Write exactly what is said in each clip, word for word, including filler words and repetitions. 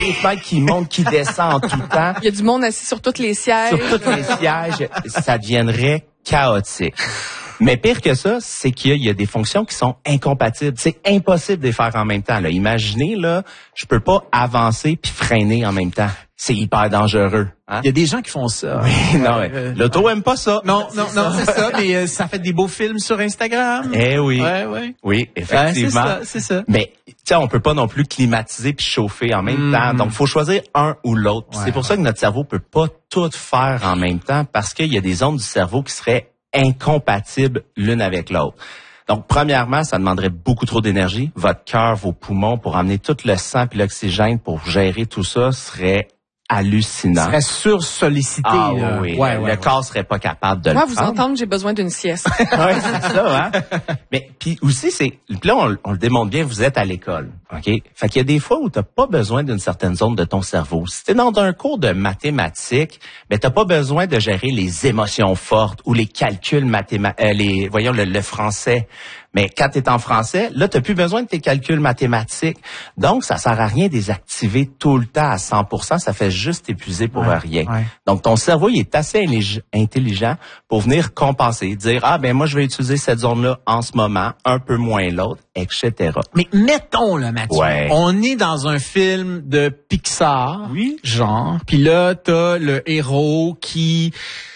qui monte, qui descend en tout temps. Il y a du monde assis sur tous les sièges. Sur tous les sièges, ça deviendrait chaotique. Mais pire que ça, c'est qu'il y a, il y a des fonctions qui sont incompatibles. C'est impossible de les faire en même temps. Là. Imaginez, là, je peux pas avancer puis freiner en même temps. C'est hyper dangereux. Hein? Il y a des gens qui font ça. Oui, non, ouais. euh, L'auto aime pas ça. Non, non, non, c'est ça, mais euh, ça fait des beaux films sur Instagram. Eh oui. Ouais, ouais. Oui, effectivement. Ouais, c'est ça, c'est ça. Mais, tu sais, on peut pas non plus climatiser puis chauffer en même mmh. temps. Donc, faut choisir un ou l'autre. Ouais, c'est pour ouais. ça que notre cerveau peut pas tout faire en même temps parce qu'il y a des zones du cerveau qui seraient incompatibles l'une avec l'autre. Donc, premièrement, ça demanderait beaucoup trop d'énergie. Votre cœur, vos poumons, pour amener tout le sang puis l'oxygène pour gérer tout ça, serait hallucinant. Serait sursollicité. Ah là. oui, ouais, le, ouais, le corps ouais. serait pas capable de Moi, le vous prendre. entendre, j'ai besoin d'une sieste. Oui, c'est ça, hein. Mais puis aussi, c'est là on, on le démontre bien. Vous êtes à l'école, ok. Fait qu'il y a des fois où t'as pas besoin d'une certaine zone de ton cerveau. Si t'es dans un cours de mathématiques, ben t'as pas besoin de gérer les émotions fortes ou les calculs mathématiques, euh, les voyons le, le français. Mais quand tu es en français, là, tu n'as plus besoin de tes calculs mathématiques. Donc, ça sert à rien de les activer tout le temps à cent pour cent. Ça fait juste épuiser pour ouais, rien. Ouais. Donc, ton cerveau, il est assez intelligent pour venir compenser, dire, ah, ben moi, je vais utiliser cette zone-là en ce moment, un peu moins l'autre, et cetera. Mais mettons, là, Mathieu, ouais. on est dans un film de Pixar, oui. genre, puis là, t'as le héros qui...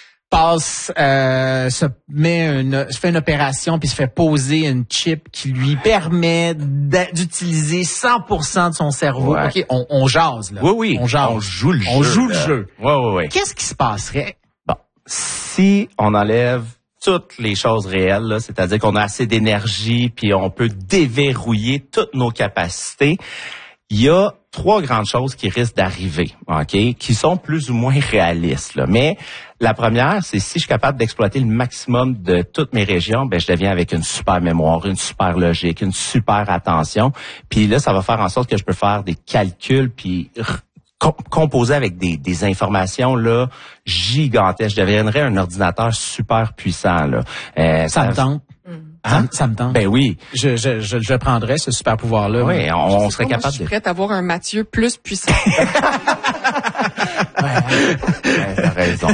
passe, euh, se met une, se fait une opération puis se fait poser une chip qui lui permet d'utiliser cent pour cent de son cerveau. Ouais. Ok, on, on jase là. Oui, oui. On jase. On joue le on jeu. On joue là. le jeu. Oui, oui, oui. Qu'est-ce qui se passerait? Bon, si on enlève toutes les choses réelles, là, c'est-à-dire qu'on a assez d'énergie puis on peut déverrouiller toutes nos capacités, il y a trois grandes choses qui risquent d'arriver, ok, qui sont plus ou moins réalistes, là. Mais la première, c'est si je suis capable d'exploiter le maximum de toutes mes régions, ben je deviens avec une super mémoire, une super logique, une super attention. Puis là, ça va faire en sorte que je peux faire des calculs puis composer avec des, des informations là gigantesques. Je deviendrais un ordinateur super puissant là. Euh, ça, ça me tente. Hein? Ça, ça me tente. Ben oui. Je, je, je, je prendrais ce super pouvoir-là. Oui, on, on serait pas, capable moi, je suis de... prête à voir un Mathieu plus puissant. ouais, ouais, t'as raison.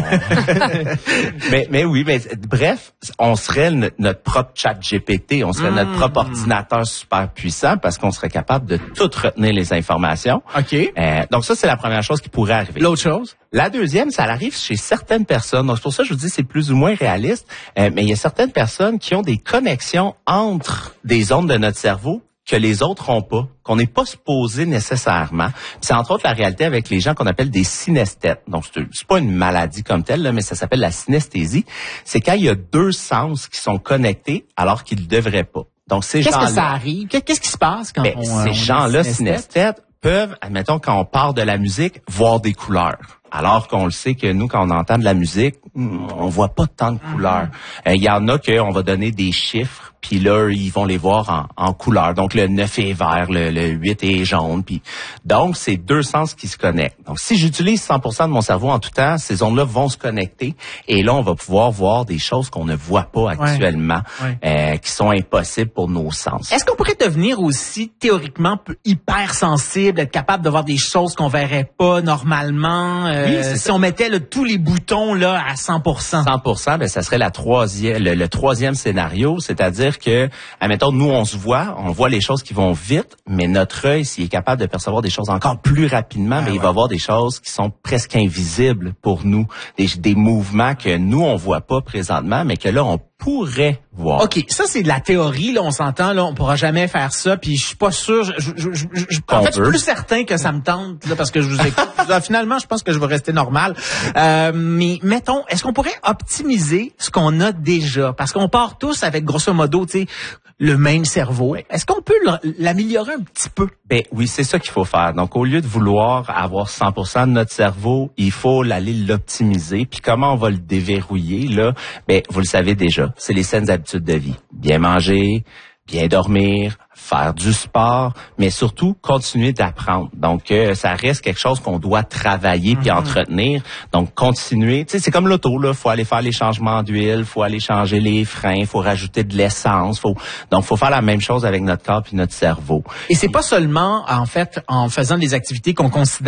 mais, mais oui, mais bref, on serait le, notre propre chat G P T, on serait mmh. notre propre ordinateur super puissant parce qu'on serait capable de tout retenir les informations. OK. Euh, donc ça, c'est la première chose qui pourrait arriver. L'autre chose? La deuxième, ça arrive chez certaines personnes. Donc c'est pour ça que je vous dis c'est plus ou moins réaliste. Euh, mais il y a certaines personnes qui ont des connexions entre des zones de notre cerveau que les autres ont pas, qu'on n'est pas supposé nécessairement. Puis c'est entre autres la réalité avec les gens qu'on appelle des synesthètes. Donc c'est, c'est pas une maladie comme telle, là, mais ça s'appelle la synesthésie. C'est quand il y a deux sens qui sont connectés alors qu'ils ne devraient pas. Donc ces Qu'est-ce gens-là, que ça arrive? Qu'est-ce qui se passe quand ben, on, ces on gens-là synesthètes peuvent, admettons, quand on part de la musique, voir des couleurs. Alors qu'on le sait que nous, quand on entend de la musique, on voit pas tant de couleurs. Il mm-hmm. euh, y en a qu'on va donner des chiffres, puis là, ils vont les voir en, en couleurs. Donc, le neuf est vert, le, le huit est jaune. Puis donc, c'est deux sens qui se connectent. Donc, si j'utilise cent pour cent de mon cerveau en tout temps, ces zones-là vont se connecter. Et là, on va pouvoir voir des choses qu'on ne voit pas actuellement, ouais. Ouais. Euh, qui sont impossibles pour nos sens. Est-ce qu'on pourrait devenir aussi théoriquement hypersensible, être capable de voir des choses qu'on verrait pas normalement? Euh, oui, si ça. On mettait là, tous les boutons là à cent pour cent. cent pour cent, ben ça serait la troisième, le, le troisième scénario, c'est-à-dire que, admettons, nous on se voit, on voit les choses qui vont vite, mais notre œil, s'il est capable de percevoir des choses encore plus rapidement, ah, ben ouais. il va voir des choses qui sont presque invisibles pour nous, des, des mouvements que nous on voit pas présentement, mais que là on pourrait voir. OK, ça c'est de la théorie, là, on s'entend, là, on pourra jamais faire ça, puis je suis pas sûr, je, je, je, je, en fait, je suis plus certain que ça me tente, là, parce que je vous écoute. Finalement, je pense que je vais rester normal. Euh, mais mettons, est-ce qu'on pourrait optimiser ce qu'on a déjà? Parce qu'on part tous avec, grosso modo, tu sais, le même cerveau. Oui. Est-ce qu'on peut l'améliorer un petit peu? Ben oui, c'est ça qu'il faut faire. Donc, au lieu de vouloir avoir cent pour cent de notre cerveau, il faut aller l'optimiser. Puis comment on va le déverrouiller, là? Ben, vous le savez déjà. C'est les saines habitudes de vie. Bien manger, bien dormir, faire du sport, mais surtout continuer d'apprendre. Donc, euh, ça reste quelque chose qu'on doit travailler puis mm-hmm. entretenir. Donc, continuer. Tu sais, c'est comme l'auto, là. Faut aller faire les changements d'huile, faut aller changer les freins, faut rajouter de l'essence. Faut donc, faut faire la même chose avec notre corps puis notre cerveau. Et c'est pas seulement, en fait, en faisant des activités qu'on considère